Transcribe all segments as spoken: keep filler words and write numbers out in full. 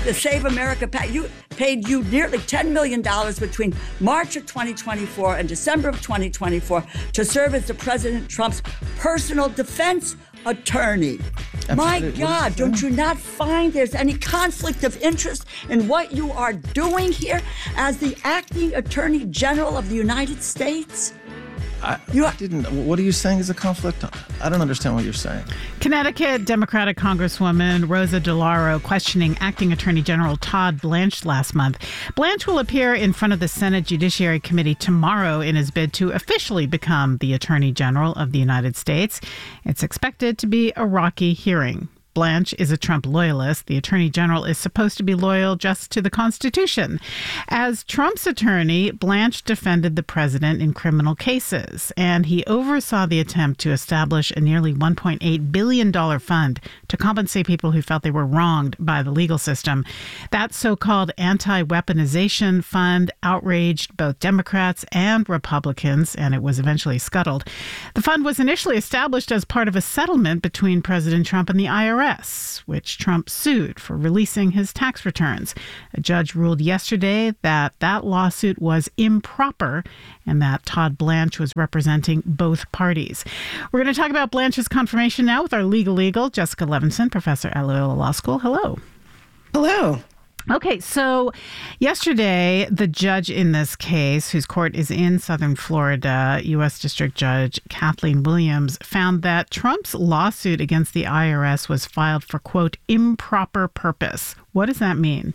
the Save America PAC, you paid you nearly ten million dollars between March of twenty twenty-four and December of twenty twenty-four to serve as the President Trump's personal defense attorney. My God, don't you not find there's any conflict of interest in what you are doing here as the acting Attorney General of the United States? I, I didn't. What are you saying is a conflict? I don't understand what you're saying. Connecticut Democratic Congresswoman Rosa DeLauro questioning Acting Attorney General Todd Blanche last month. Blanche will appear in front of the Senate Judiciary Committee tomorrow in his bid to officially become the Attorney General of the United States. It's expected to be a rocky hearing. Blanche is a Trump loyalist. The Attorney General is supposed to be loyal just to the Constitution. As Trump's attorney, Blanche defended the president in criminal cases, and he oversaw the attempt to establish a nearly one point eight billion dollars fund to compensate people who felt they were wronged by the legal system. That so-called anti-weaponization fund outraged both Democrats and Republicans, and it was eventually scuttled. The fund was initially established as part of a settlement between President Trump and the I R S, which Trump sued for releasing his tax returns. A judge ruled yesterday that that lawsuit was improper and that Todd Blanche was representing both parties. We're going to talk about Blanche's confirmation now with our legal eagle, Jessica Levinson, professor at Loyola Law School. Hello. Hello. Okay, so yesterday, the judge in this case, whose court is in Southern Florida, U S District Judge Kathleen Williams, found that Trump's lawsuit against the I R S was filed for, quote, improper purpose. What does that mean?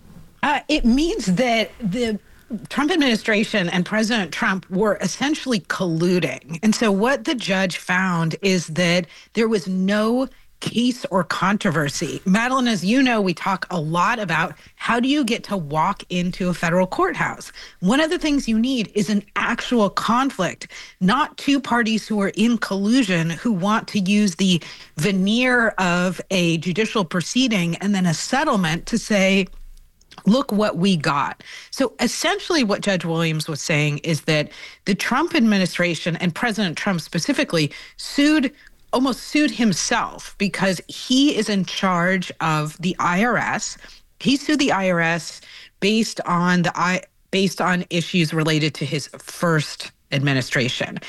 Uh, it means that the Trump administration and President Trump were essentially colluding. And so what the judge found is that there was no case or controversy. Madeline, as you know, we talk a lot about how do you get to walk into a federal courthouse? One of the things you need is an actual conflict, not two parties who are in collusion who want to use the veneer of a judicial proceeding and then a settlement to say, look what we got. So essentially what Judge Williams was saying is that the Trump administration and President Trump specifically sued almost sued himself because he is in charge of the I R S. He sued the I R S based on the I based on issues related to his first administration.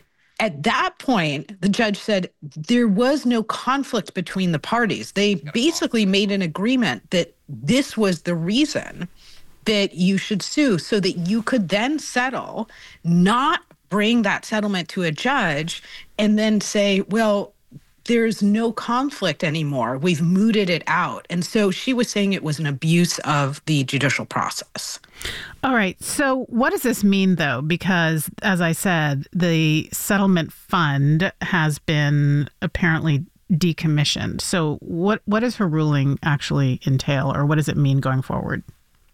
At that point, the judge said there was no conflict between the parties. They basically made an agreement that this was the reason that you should sue so that you could then settle, not bring that settlement to a judge and then say, well, there's no conflict anymore. We've mooted it out. And so she was saying it was an abuse of the judicial process. All right. So what does this mean, though? Because, as I said, the settlement fund has been apparently decommissioned. So what, what does her ruling actually entail, or what does it mean going forward?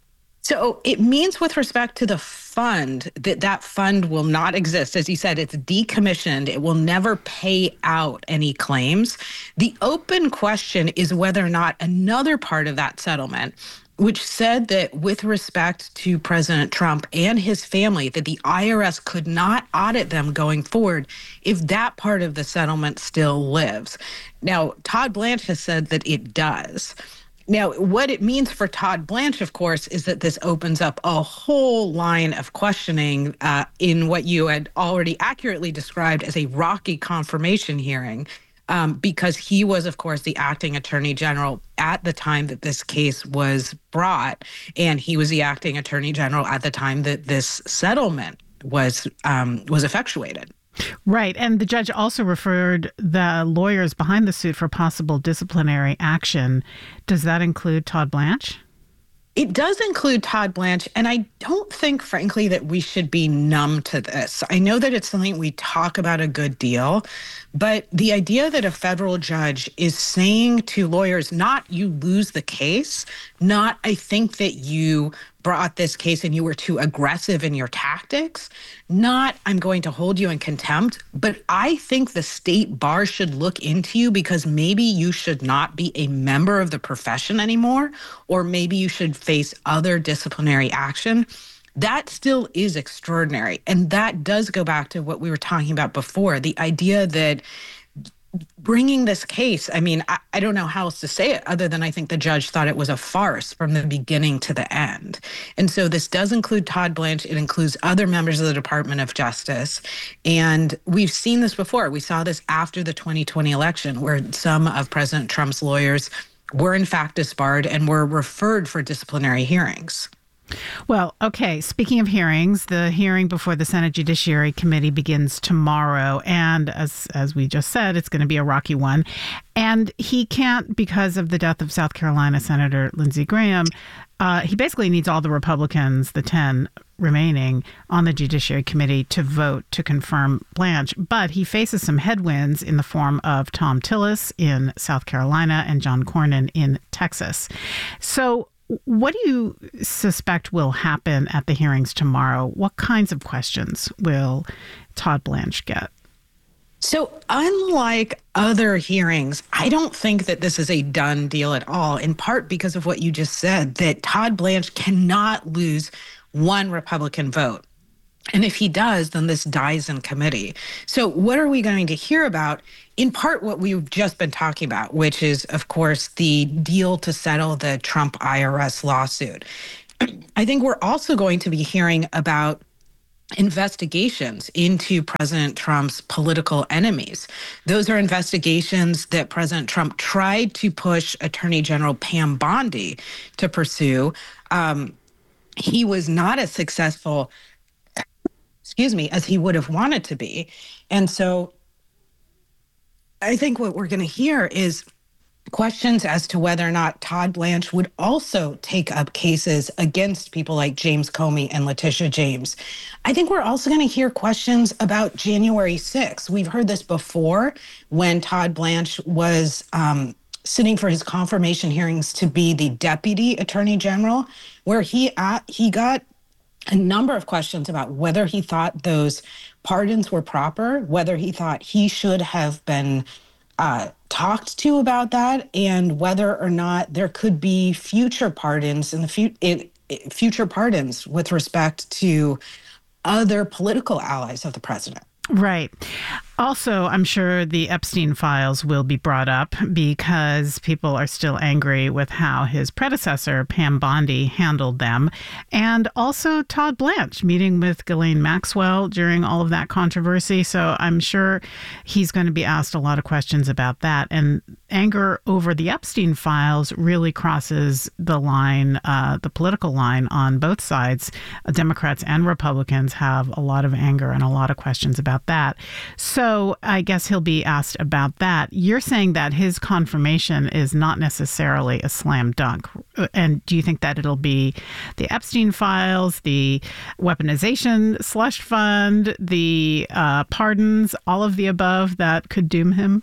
So it means with respect to the fund that that fund will not exist. As you said, it's decommissioned. It will never pay out any claims. The open question is whether or not another part of that settlement, which said that with respect to President Trump and his family, that the I R S could not audit them going forward, if that part of the settlement still lives. Now, Todd Blanche has said that it does. Now, what it means for Todd Blanche, of course, is that this opens up a whole line of questioning uh, in what you had already accurately described as a rocky confirmation hearing, um, because he was, of course, the acting attorney general at the time that this case was brought, and he was the acting attorney general at the time that this settlement was um, was effectuated. Right. And the judge also referred the lawyers behind the suit for possible disciplinary action. Does that include Todd Blanche? It does include Todd Blanche, and I don't think, frankly, that we should be numb to this. I know that it's something we talk about a good deal, but the idea that a federal judge is saying to lawyers, not you lose the case, not I think that you brought this case and you were too aggressive in your tactics, not I'm going to hold you in contempt, but I think the state bar should look into you because maybe you should not be a member of the profession anymore, or maybe you should face other disciplinary action. That still is extraordinary. And that does go back to what we were talking about before, the idea that bringing this case, I mean, I, I don't know how else to say it other than I think the judge thought it was a farce from the beginning to the end. And so this does include Todd Blanche. It includes other members of the Department of Justice. And we've seen this before. We saw this after the twenty twenty election, where some of President Trump's lawyers were in fact disbarred and were referred for disciplinary hearings. Well, okay. Speaking of hearings, the hearing before the Senate Judiciary Committee begins tomorrow. And as as we just said, it's going to be a rocky one. And he can't, because of the death of South Carolina Senator Lindsey Graham, uh, he basically needs all the Republicans, the ten remaining on the Judiciary Committee, to vote to confirm Blanche. But he faces some headwinds in the form of Thom Tillis in South Carolina and John Cornyn in Texas. So what do you suspect will happen at the hearings tomorrow? What kinds of questions will Todd Blanche get? So unlike other hearings, I don't think that this is a done deal at all, in part because of what you just said, that Todd Blanche cannot lose one Republican vote. And if he does, then this dies in committee. So what are we going to hear about? In part, what we've just been talking about, which is, of course, the deal to settle the Trump I R S lawsuit. I think we're also going to be hearing about investigations into President Trump's political enemies. Those are investigations that President Trump tried to push Attorney General Pam Bondi to pursue. Um, he was not as successful, excuse me, as he would have wanted to be. And so I think what we're going to hear is questions as to whether or not Todd Blanche would also take up cases against people like James Comey and Letitia James. I think we're also going to hear questions about January sixth. We've heard this before when Todd Blanche was um, sitting for his confirmation hearings to be the Deputy Attorney General, where he uh, he got a number of questions about whether he thought those pardons were proper, whether he thought he should have been uh, talked to about that, and whether or not there could be future pardons in the fu- it, it, future pardons with respect to other political allies of the president. Right. Also, I'm sure the Epstein files will be brought up because people are still angry with how his predecessor, Pam Bondi, handled them. And also Todd Blanche meeting with Ghislaine Maxwell during all of that controversy. So I'm sure he's going to be asked a lot of questions about that. And anger over the Epstein files really crosses the line, uh, the political line on both sides. Democrats and Republicans have a lot of anger and a lot of questions about that. So So I guess he'll be asked about that. You're saying that his confirmation is not necessarily a slam dunk. And do you think that it'll be the Epstein files, the weaponization slush fund, the uh, pardons, all of the above that could doom him?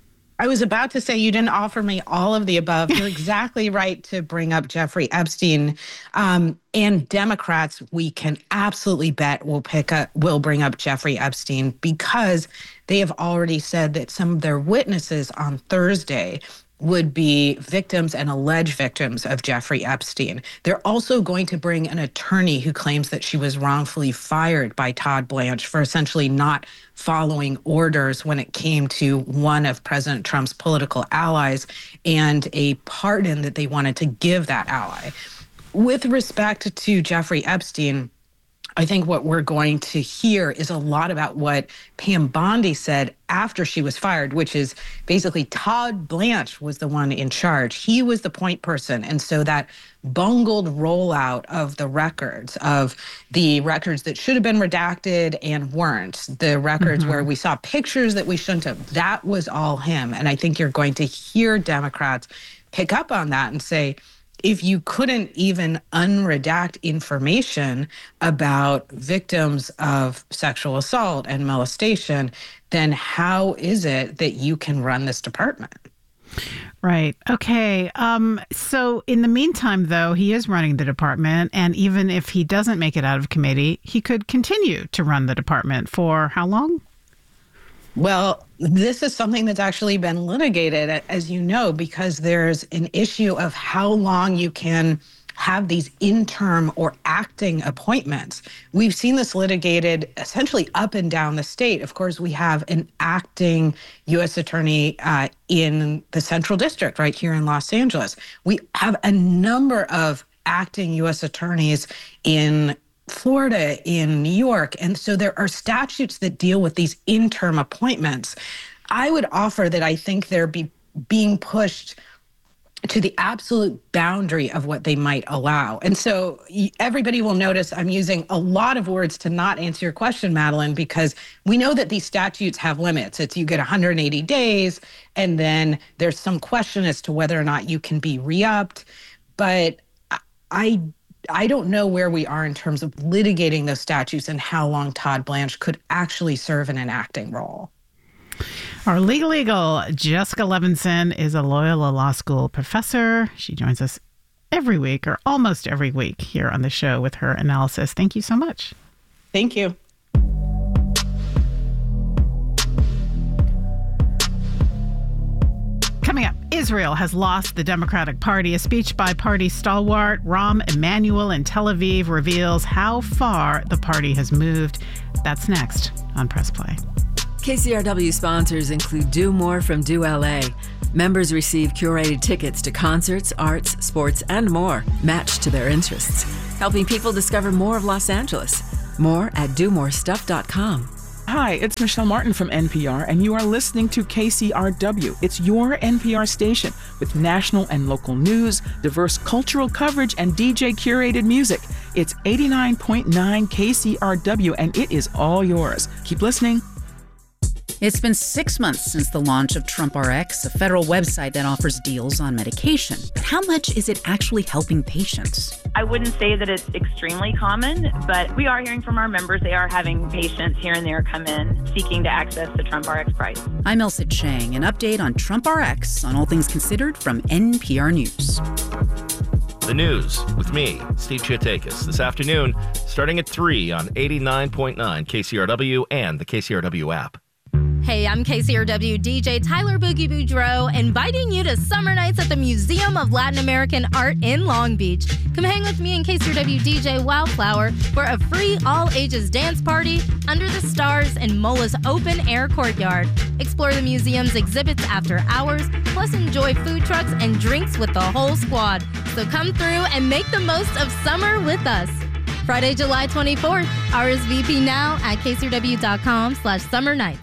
I was about to say you didn't offer me all of the above. You're exactly right to bring up Jeffrey Epstein. Um, and Democrats, we can absolutely bet will pick up, will bring up Jeffrey Epstein because they have already said that some of their witnesses on Thursday would be victims and alleged victims of Jeffrey Epstein. They're also going to bring an attorney who claims that she was wrongfully fired by Todd Blanche for essentially not following orders when it came to one of President Trump's political allies and a pardon that they wanted to give that ally. With respect to Jeffrey Epstein, I think what we're going to hear is a lot about what Pam Bondi said after she was fired, which is basically Todd Blanche was the one in charge. He was the point person. And so that bungled rollout of the records, of the records that should have been redacted and weren't, the records mm-hmm. where we saw pictures that we shouldn't have, that was all him. And I think you're going to hear Democrats pick up on that and say, if you couldn't even unredact information about victims of sexual assault and molestation, then how is it that you can run this department? Right. Okay. Um, so in the meantime, though, he is running the department. And even if he doesn't make it out of committee, he could continue to run the department for how long? Well, this is something that's actually been litigated, as you know, because there's an issue of how long you can have these interim or acting appointments. We've seen this litigated essentially up and down the state. Of course, we have an acting U S attorney uh, in the Central District right here in Los Angeles. We have a number of acting U S attorneys in Florida, in New York. And so there are statutes that deal with these interim appointments. I would offer that I think they're be, being pushed to the absolute boundary of what they might allow. And so everybody will notice I'm using a lot of words to not answer your question, Madeline, because we know that these statutes have limits. It's you get one hundred eighty days, and then there's some question as to whether or not you can be re-upped. But I I don't know where we are in terms of litigating those statutes and how long Todd Blanche could actually serve in an acting role. Our legal eagle, Jessica Levinson, is a Loyola Law School professor. She joins us every week, or almost every week, here on the show with her analysis. Thank you so much. Thank you. Coming up, Israel has lost the Democratic Party. A speech by party stalwart Rahm Emanuel in Tel Aviv reveals how far the party has moved. That's next on Press Play. K C R W sponsors include Do More from Do L A. Members receive curated tickets to concerts, arts, sports, and more, matched to their interests, helping people discover more of Los Angeles. More at do more stuff dot com. Hi, it's Michelle Martin from N P R, and you are listening to K C R W. It's your N P R station with national and local news, diverse cultural coverage, and D J-curated music. It's eighty-nine point nine K C R W, and it is all yours. Keep listening. It's been six months since the launch of TrumpRx, a federal website that offers deals on medication. But how much is it actually helping patients? I wouldn't say that it's extremely common, but we are hearing from our members. They are having patients here and there come in seeking to access the TrumpRx price. I'm Elsa Chang. An update on TrumpRx on All Things Considered from N P R News. The news with me, Steve Chiotakis, this afternoon, starting at three on eighty-nine point nine K C R W and the K C R W app. Hey, I'm K C R W D J Tyler Boogie Boudreaux, inviting you to Summer Nights at the Museum of Latin American Art in Long Beach. Come hang with me and K C R W D J Wildflower for a free all-ages dance party under the stars in Mola's open-air courtyard. Explore the museum's exhibits after hours, plus enjoy food trucks and drinks with the whole squad. So come through and make the most of summer with us. Friday, July twenty-fourth. R S V P now at k c r w dot com slash summer nights.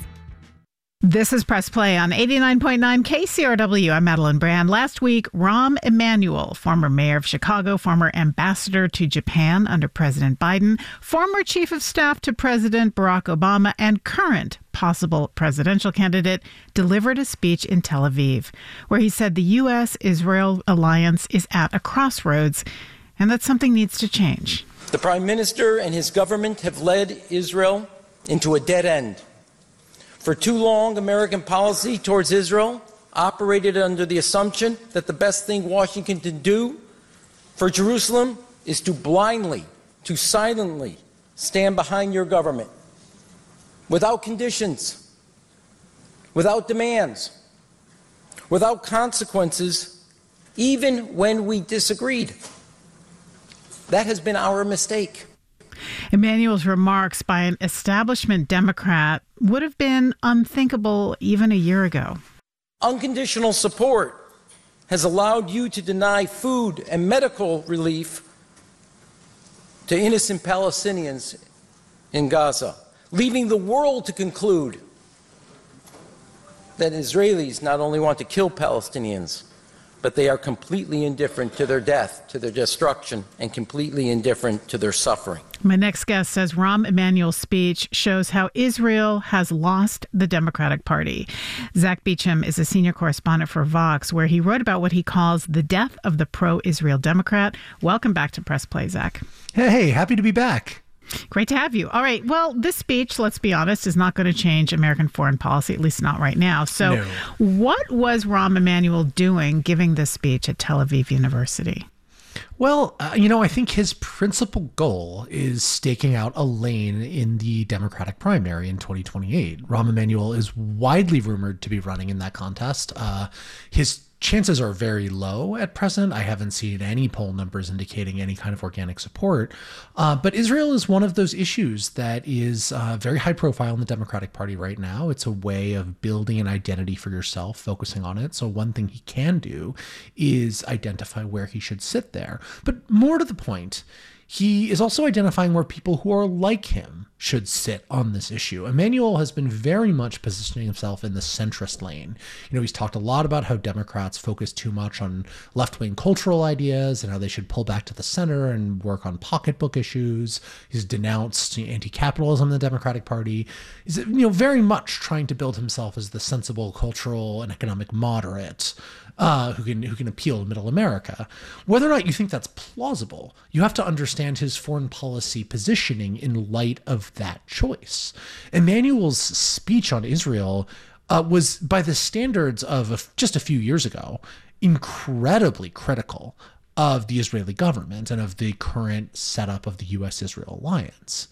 This is Press Play on eighty-nine point nine K C R W. I'm Madeline Brand. Last week, Rahm Emanuel, former mayor of Chicago, former ambassador to Japan under President Biden, former chief of staff to President Barack Obama, and current possible presidential candidate, delivered a speech in Tel Aviv, where he said the U S Israel alliance is at a crossroads and that something needs to change. The Prime Minister and his government have led Israel into a dead end. For too long, American policy towards Israel operated under the assumption that the best thing Washington can do for Jerusalem is to blindly, to silently stand behind your government, without conditions, without demands, without consequences, even when we disagreed. That has been our mistake. Emanuel's remarks by an establishment Democrat would have been unthinkable even a year ago. Unconditional support has allowed you to deny food and medical relief to innocent Palestinians in Gaza, leaving the world to conclude that Israelis not only want to kill Palestinians, but they are completely indifferent to their death, to their destruction, and completely indifferent to their suffering. My next guest says Rahm Emanuel's speech shows how Israel has lost the Democratic Party. Zach Beecham is a senior correspondent for Vox, where he wrote about what he calls the death of the pro-Israel Democrat. Welcome back to Press Play, Zach. Hey, happy to be back. Great to have you. All right. Well, this speech, let's be honest, is not going to change American foreign policy, at least not right now. So no. What was Rahm Emanuel doing giving this speech at Tel Aviv University? Well, uh, you know, I think his principal goal is staking out a lane in the Democratic primary in twenty twenty-eight. Rahm Emanuel is widely rumored to be running in that contest. Uh, his chances are very low at present. I haven't seen any poll numbers indicating any kind of organic support. Uh, but Israel is one of those issues that is uh, very high profile in the Democratic Party right now. It's a way of building an identity for yourself, focusing on it. So one thing he can do is identify where he should sit there. But more to the point, he is also identifying where people who are like him should sit on this issue. Emanuel has been very much positioning himself in the centrist lane. You know, he's talked a lot about how Democrats focus too much on left-wing cultural ideas and how they should pull back to the center and work on pocketbook issues. He's denounced anti-capitalism in the Democratic Party. He's, you know, very much trying to build himself as the sensible cultural and economic moderate Uh, who can who can appeal to middle America. Whether or not you think that's plausible, you have to understand his foreign policy positioning in light of that choice. Emanuel's speech on Israel uh, was, by the standards of a, just a few years ago, incredibly critical of the Israeli government and of the current setup of the U S Israel alliance.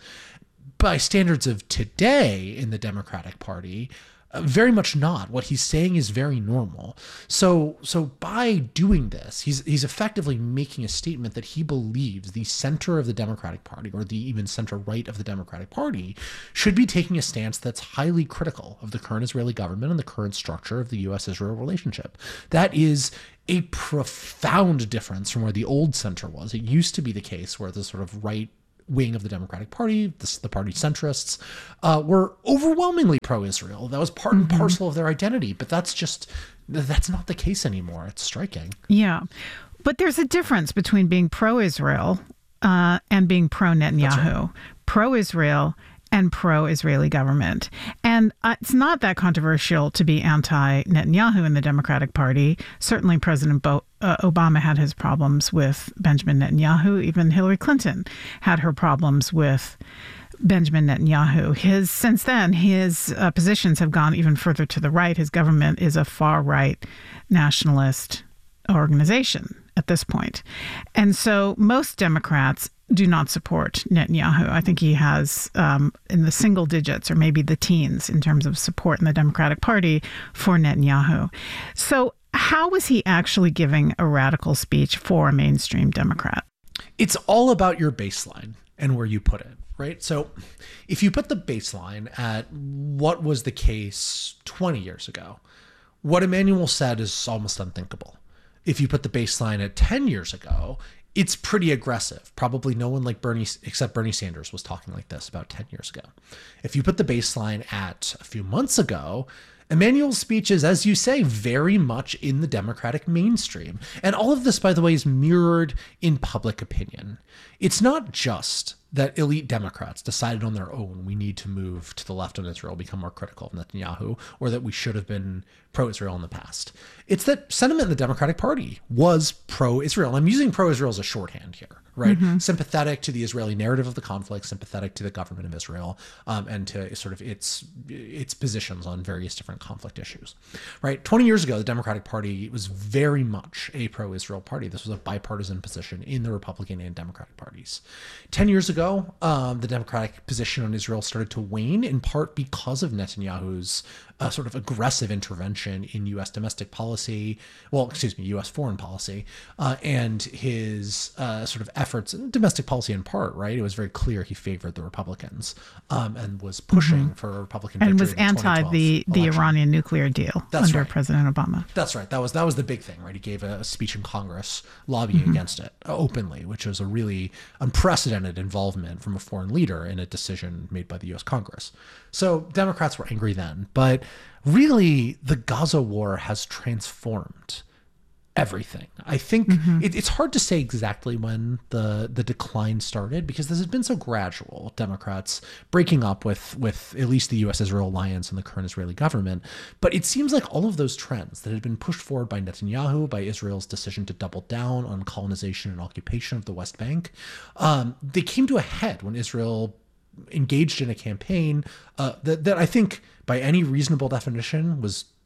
By standards of today in the Democratic Party, Uh, very much not. What he's saying is very normal. So, so by doing this, he's he's effectively making a statement that he believes the center of the Democratic Party, or the even center right of the Democratic Party, should be taking a stance that's highly critical of the current Israeli government and the current structure of the U S Israel relationship. That is a profound difference from where the old center was. It used to be the case where the sort of right wing of the Democratic Party, the, the party centrists, uh, were overwhelmingly pro-Israel. That was part and parcel of their identity, but that's just, that's not the case anymore. It's striking. Yeah. But there's a difference between being pro-Israel uh, and being pro-Netanyahu. Right. Pro-Israel and pro-Israeli government. And uh, it's not that controversial to be anti-Netanyahu in the Democratic Party. Certainly President Bo- uh, Obama had his problems with Benjamin Netanyahu. Even Hillary Clinton had her problems with Benjamin Netanyahu. His since then, his uh, positions have gone even further to the right. His government is a far-right nationalist organization at this point. And so most Democrats do not support Netanyahu. I think he has um, in the single digits or maybe the teens in terms of support in the Democratic Party for Netanyahu. So how was he actually giving a radical speech for a mainstream Democrat? It's all about your baseline and where you put it, right? So if you put the baseline at what was the case twenty years ago, what Emanuel said is almost unthinkable. If you put the baseline at ten years ago, it's pretty aggressive. Probably no one like Bernie, except Bernie Sanders, was talking like this about ten years ago. If you put the baseline at a few months ago, Emanuel's speech is, as you say, very much in the Democratic mainstream. And all of this, by the way, is mirrored in public opinion. It's not just that elite Democrats decided on their own we need to move to the left on Israel, become more critical of Netanyahu, or that we should have been pro-Israel in the past. It's that sentiment in the Democratic Party was pro-Israel. And I'm using pro-Israel as a shorthand here, right? Mm-hmm. Sympathetic to the Israeli narrative of the conflict, sympathetic to the government of Israel, um, and to sort of its its positions on various different conflict issues, right? twenty years ago, the Democratic Party was very much a pro-Israel party. This was a bipartisan position in the Republican and Democratic parties. ten years ago, um, the Democratic position on Israel started to wane, in part because of Netanyahu's uh, sort of aggressive intervention in U S domestic policy, well, excuse me, U S foreign policy, uh, and his uh, sort of efforts in domestic policy in part, right? It was very clear he favored the Republicans um, and was pushing mm-hmm. for a Republican and victory was anti the, the Iranian nuclear deal That's under right. President Obama. That's right. That was that was the big thing, right? He gave a, a speech in Congress lobbying mm-hmm. against it uh, openly, which was a really unprecedented involvement from a foreign leader in a decision made by the U S Congress. So Democrats were angry then, but really the Gaza war has transformed everything. I think mm-hmm. it, it's hard to say exactly when the the decline started, because this has been so gradual. Democrats breaking up with with at least the U S Israel alliance and the current Israeli government. But it seems like all of those trends that had been pushed forward by Netanyahu, by Israel's decision to double down on colonization and occupation of the West Bank, um, they came to a head when Israel engaged in a campaign uh, that, that I think by any reasonable definition was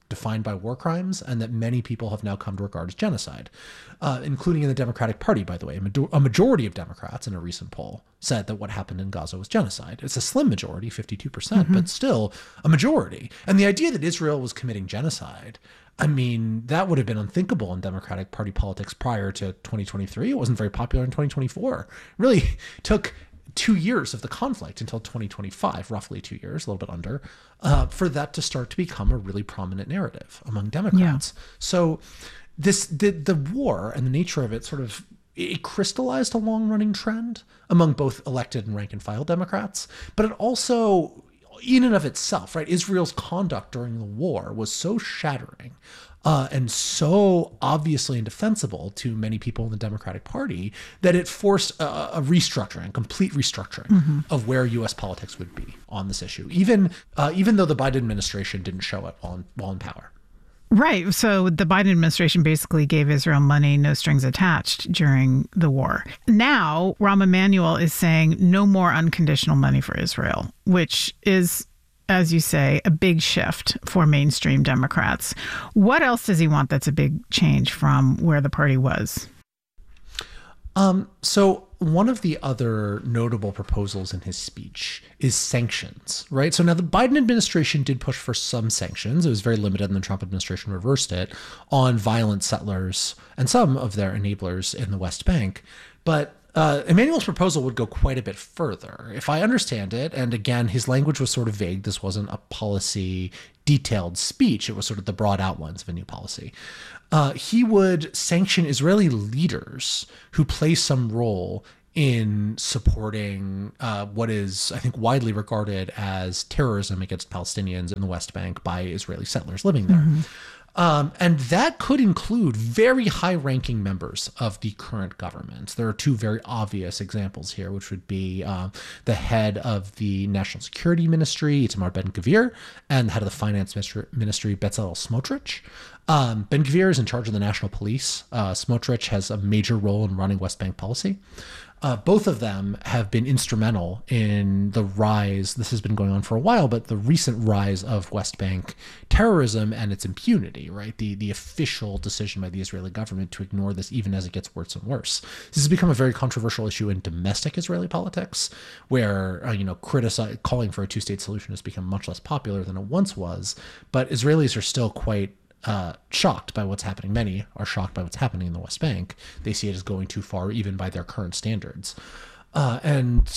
defined by war crimes and that many people have now come to regard as genocide, uh, including in the Democratic Party, by the way. A, ma- a majority of Democrats in a recent poll said that what happened in Gaza was genocide. It's a slim majority, fifty-two percent, mm-hmm. but still a majority. And the idea that Israel was committing genocide, I mean, that would have been unthinkable in Democratic Party politics prior to twenty twenty-three. It wasn't very popular in twenty twenty-four. It really took two years of the conflict until twenty twenty-five, roughly two years, a little bit under, uh, for that to start to become a really prominent narrative among Democrats. Yeah. So this the the war and the nature of it sort of, it crystallized a long-running trend among both elected and rank-and-file Democrats, but it also, in and of itself, right, Israel's conduct during the war was so shattering uh, and so obviously indefensible to many people in the Democratic Party that it forced a, a restructuring, a complete restructuring mm-hmm. of where U S politics would be on this issue, even uh, even though the Biden administration didn't show it while in, while in power. Right. So the Biden administration basically gave Israel money, no strings attached during the war. Now, Rahm Emanuel is saying no more unconditional money for Israel, which is, as you say, a big shift for mainstream Democrats. What else does he want that's a big change from where the party was? Um, so one of the other notable proposals in his speech is sanctions, right? So now the Biden administration did push for some sanctions. It was very limited, and the Trump administration reversed it on violent settlers and some of their enablers in the West Bank. But uh, Emanuel's proposal would go quite a bit further. If I understand it, and again, his language was sort of vague. This wasn't a policy detailed speech. It was sort of the broad outlines of a new policy. Uh, he would sanction Israeli leaders who play some role in supporting uh, what is, I think, widely regarded as terrorism against Palestinians in the West Bank by Israeli settlers living there. Mm-hmm. Um, and that could include very high-ranking members of the current government. There are two very obvious examples here, which would be uh, the head of the National Security Ministry, Itamar Ben-Gvir, and the head of the Finance Ministry, Bezalel Smotrich. Um, Ben-Gvir is in charge of the National Police. Uh, Smotrich has a major role in running West Bank policy. Uh, both of them have been instrumental in the rise, this has been going on for a while, but the recent rise of West Bank terrorism and its impunity, right? The the official decision by the Israeli government to ignore this even as it gets worse and worse. This has become a very controversial issue in domestic Israeli politics, where, uh, you know, criticize, calling for a two-state solution has become much less popular than it once was, but Israelis are still quite Uh, shocked by what's happening. Many are shocked by what's happening in the West Bank. They see it as going too far, even by their current standards. Uh, and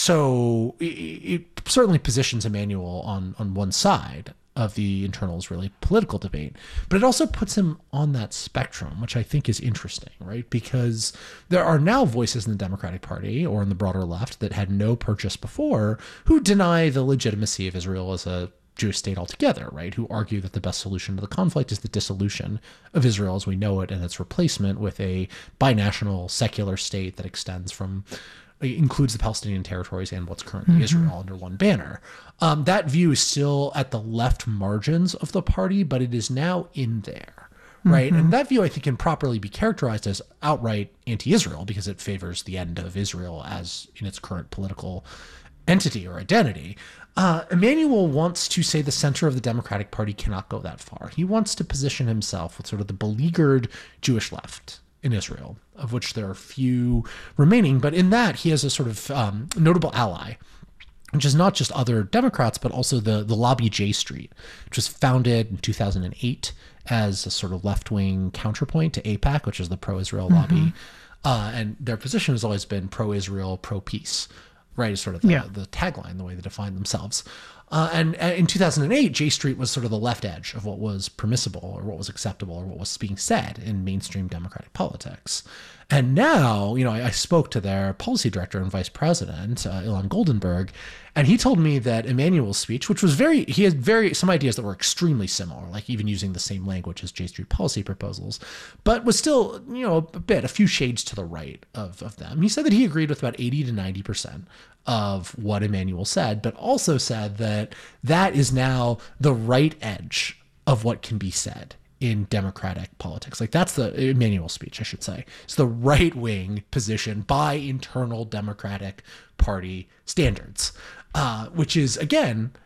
so it, it certainly positions Emanuel on, on one side of the internal Israeli political debate, but it also puts him on that spectrum, which I think is interesting, right? Because there are now voices in the Democratic Party or in the broader left that had no purchase before who deny the legitimacy of Israel as a Jewish state altogether, right? Who argue that the best solution to the conflict is the dissolution of Israel as we know it and its replacement with a binational secular state that extends from, includes the Palestinian territories and what's currently mm-hmm. Israel under one banner. Um, that view is still at the left margins of the party, but it is now in there, right? Mm-hmm. And that view, I think, can properly be characterized as outright anti-Israel because it favors the end of Israel as in its current political entity or identity. Uh, Emanuel wants to say the center of the Democratic Party cannot go that far. He wants to position himself with sort of the beleaguered Jewish left in Israel, of which there are few remaining. But in that, he has a sort of um, notable ally, which is not just other Democrats, but also the, the lobby J Street, which was founded in two thousand eight as a sort of left-wing counterpoint to AIPAC, which is the pro-Israel mm-hmm. lobby. Uh, and their position has always been pro-Israel, pro-peace. Right, is sort of the, yeah. the tagline, the way they define themselves. Uh, and, and in two thousand eight, J Street was sort of the left edge of what was permissible or what was acceptable or what was being said in mainstream Democratic politics. And now, you know, I, I spoke to their policy director and vice president, uh, Ilan Goldenberg, and he told me that Emanuel's speech, which was very, he had very, some ideas that were extremely similar, like even using the same language as J Street policy proposals, but was still, you know, a bit, a few shades to the right of, of them. He said that he agreed with about eighty to ninety percent of what Emanuel said, but also said that that is now the right edge of what can be said in Democratic politics. Like that's the Emanuel speech, I should say. It's the right-wing position by internal Democratic Party standards, uh, which is, again,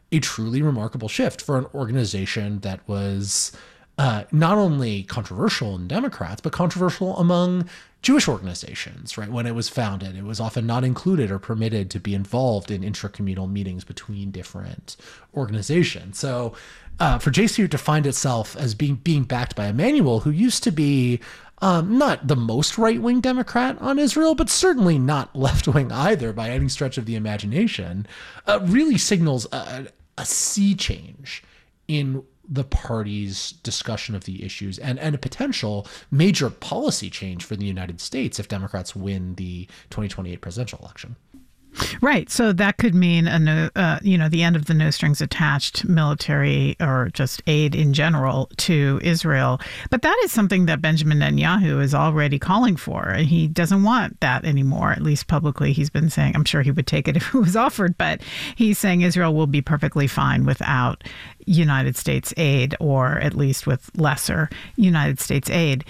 a truly remarkable shift for an organization that was uh, not only controversial in Democrats, but controversial among Jewish organizations, right? When it was founded, it was often not included or permitted to be involved in intracommunal meetings between different organizations. So uh, for J C U to find itself as being being backed by Emanuel, who used to be um, not the most right-wing Democrat on Israel, but certainly not left-wing either by any stretch of the imagination, uh, really signals a, a sea change in the party's discussion of the issues and, and a potential major policy change for the United States if Democrats win the twenty twenty-eight presidential election. Right. So that could mean, a no, uh, you know, the end of the no strings attached military or just aid in general to Israel. But that is something that Benjamin Netanyahu is already calling for. He doesn't want that anymore, at least publicly. He's been saying, I'm sure he would take it if it was offered, but he's saying Israel will be perfectly fine without United States aid, or at least with lesser United States aid.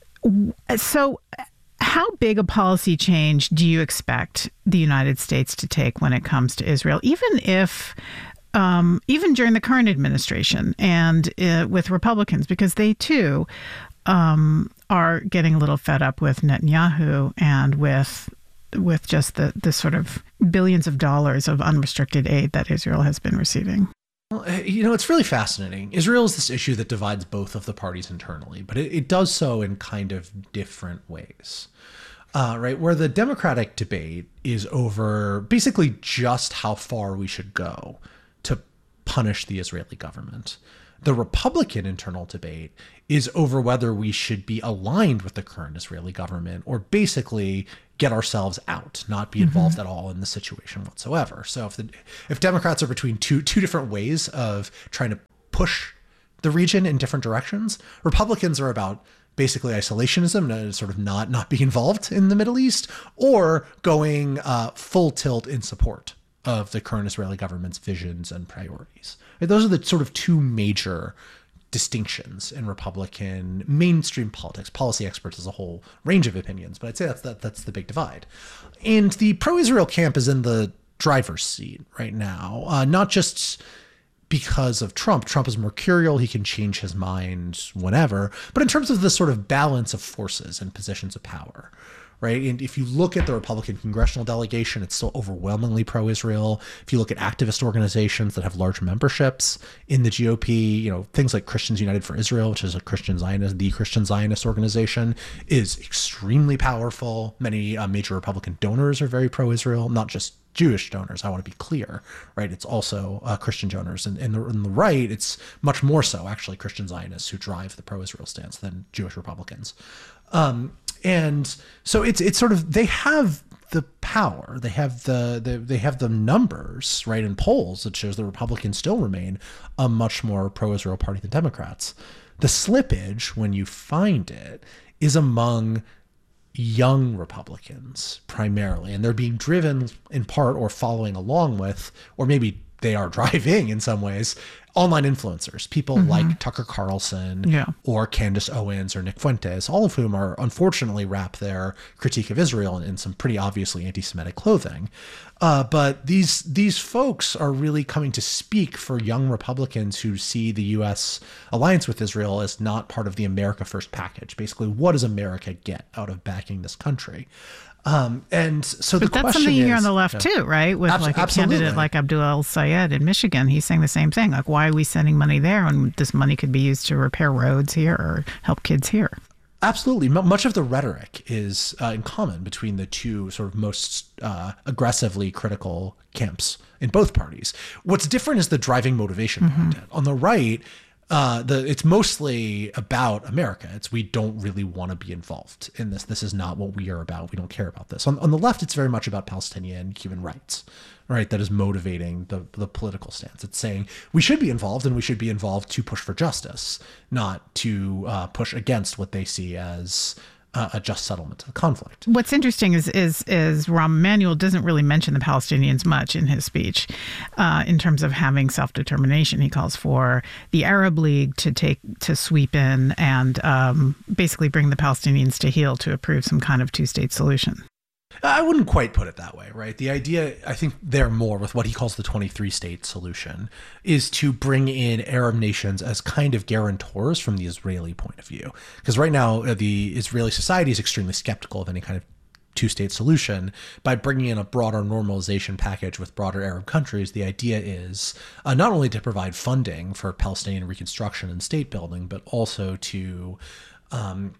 So how big a policy change do you expect the United States to take when it comes to Israel, even if, um, even during the current administration and uh, with Republicans, because they too um, are getting a little fed up with Netanyahu and with with just the, the sort of billions of dollars of unrestricted aid that Israel has been receiving? Well, you know, it's really fascinating. Israel is this issue that divides both of the parties internally, but it, it does so in kind of different ways, uh, right? Where the Democratic debate is over basically just how far we should go to punish the Israeli government. The Republican internal debate is over whether we should be aligned with the current Israeli government or basically get ourselves out, not be involved mm-hmm. at all in the situation whatsoever. So if the if Democrats are between two two different ways of trying to push the region in different directions, Republicans are about basically isolationism and sort of not not being involved in the Middle East, or going uh, full tilt in support of the current Israeli government's visions and priorities. Those are the sort of two major distinctions in Republican mainstream politics. Policy experts has a whole range of opinions, but I'd say that's that, that's the big divide. And the pro-Israel camp is in the driver's seat right now, uh, not just because of Trump. Trump is mercurial. He can change his mind whenever, but in terms of the sort of balance of forces and positions of power. Right. And if you look at the Republican congressional delegation, it's still overwhelmingly pro-Israel. If you look at activist organizations that have large memberships in the G O P, you know, things like Christians United for Israel, which is a Christian Zionist, the Christian Zionist organization, is extremely powerful. Many uh, major Republican donors are very pro-Israel, not just Jewish donors. I want to be clear, right? It's also uh, Christian donors. And in the, in the right, it's much more so actually Christian Zionists who drive the pro-Israel stance than Jewish Republicans. Um, And so it's it's sort of, they have the power, they have the, the they have the numbers, right, in polls that shows the Republicans still remain a much more pro-Israel party than Democrats. The slippage, when you find it, is among young Republicans primarily, and they're being driven in part or following along with, or maybe they are driving in some ways, online influencers, people mm-hmm. like Tucker Carlson yeah. or Candace Owens or Nick Fuentes, all of whom are unfortunately wrap their critique of Israel in, in some pretty obviously anti-Semitic clothing. Uh, but these these folks are really coming to speak for young Republicans who see the U S alliance with Israel as not part of the America First package. Basically, what does America get out of backing this country? Um, and so but the that's question something you hear is, on the left yeah. too, right? With Abs- like a absolutely. candidate like Abdul El-Sayed in Michigan, he's saying the same thing. Like, why are we sending money there when this money could be used to repair roads here or help kids here? Absolutely. M- much of the rhetoric is uh, in common between the two sort of most uh, aggressively critical camps in both parties. What's different is the driving motivation behind mm-hmm. it. On the right, Uh, the it's mostly about America. It's we don't really want to be involved in this. This is not what we are about. We don't care about this. On, on the left, it's very much about Palestinian human rights, right? That is motivating the the political stance. It's saying we should be involved, and we should be involved to push for justice, not to uh, push against what they see as Uh, a just settlement of the conflict. What's interesting is is is Rahm Emanuel doesn't really mention the Palestinians much in his speech uh, in terms of having self-determination. He calls for the Arab League to take to sweep in and um, basically bring the Palestinians to heel to approve some kind of two-state solution. I wouldn't quite put it that way, right? The idea, I think there more with what he calls the twenty-three state solution, is to bring in Arab nations as kind of guarantors from the Israeli point of view. Because right now, the Israeli society is extremely skeptical of any kind of two-state solution. By bringing in a broader normalization package with broader Arab countries, the idea is uh, not only to provide funding for Palestinian reconstruction and state building, but also to um,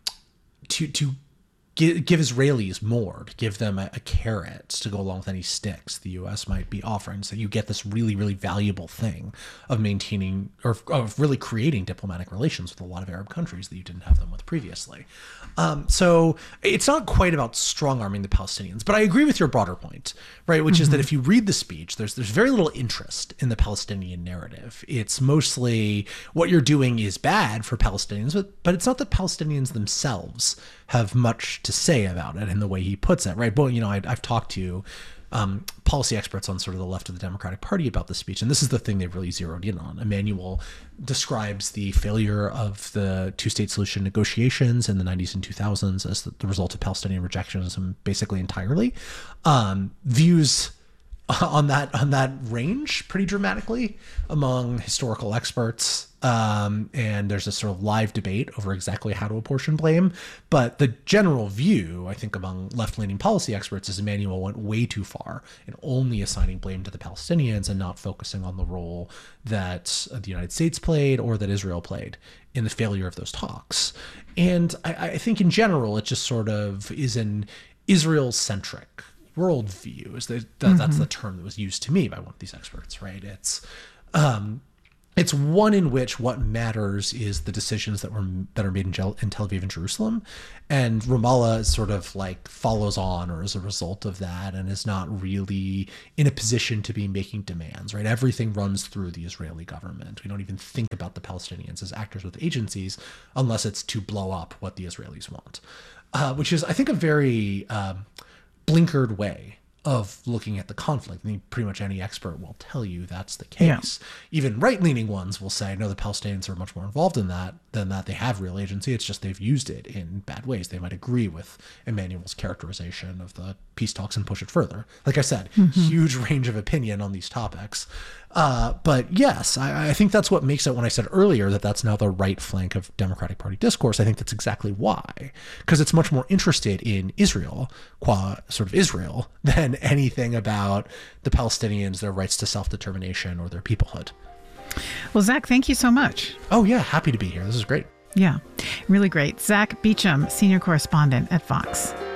to to give, give Israelis more, to give them a, a carrot to go along with any sticks the U S might be offering. So you get this really, really valuable thing of maintaining or of really creating diplomatic relations with a lot of Arab countries that you didn't have them with previously. Um, so it's not quite about strong arming the Palestinians, but I agree with your broader point, right? Which mm-hmm. is that if you read the speech, there's there's very little interest in the Palestinian narrative. It's mostly what you're doing is bad for Palestinians, but, but it's not that Palestinians themselves have much to say about it in the way he puts it, right? But, you know, I, I've talked to Um, policy experts on sort of the left of the Democratic Party about this speech. And this is the thing they've really zeroed in on. Emanuel describes the failure of the two-state solution negotiations in the nineties and two thousands as the, the result of Palestinian rejectionism basically entirely. Um, views on that on that range pretty dramatically among historical experts. Um, and there's a sort of live debate over exactly how to apportion blame. But the general view, I think, among left-leaning policy experts is Emanuel went way too far in only assigning blame to the Palestinians and not focusing on the role that the United States played or that Israel played in the failure of those talks. And I, I think in general, it just sort of is an Israel-centric worldview. Is that, that mm-hmm. that's the term that was used to me by one of these experts, right? It's um, it's one in which what matters is the decisions that were that are made in, Tel Aviv and Jerusalem, and Ramallah sort of like follows on or as a result of that, and is not really in a position to be making demands, right? Everything runs through the Israeli government. We don't even think about the Palestinians as actors with agencies unless it's to blow up what the Israelis want, uh, which is, I think, a very um, blinkered way of looking at the conflict. I think pretty much any expert will tell you that's the case. Yeah. Even right-leaning ones will say, no, the Palestinians are much more involved in that than that. They have real agency. It's just they've used it in bad ways. They might agree with Emanuel's characterization of the peace talks and push it further. Like I said, mm-hmm. huge range of opinion on these topics. Uh, but yes, I, I think that's what makes it, when I said earlier that that's now the right flank of Democratic Party discourse, I think that's exactly why. Because it's much more interested in Israel, qua sort of Israel, than anything about the Palestinians, their rights to self-determination or their peoplehood. Well, Zach, thank you so much. Oh, yeah. Happy to be here. This is great. Yeah, really great. Zach Beecham, senior correspondent at Vox.